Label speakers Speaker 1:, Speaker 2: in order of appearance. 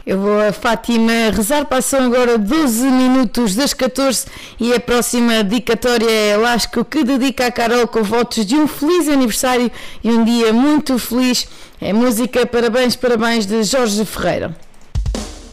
Speaker 1: Eu vou a Fátima rezar, passam agora 12 minutos das 14 e a próxima dedicatória é Lasco, que dedica a Carol com votos de um feliz aniversário e um dia muito feliz. É música Parabéns, Parabéns de Jorge Ferreira.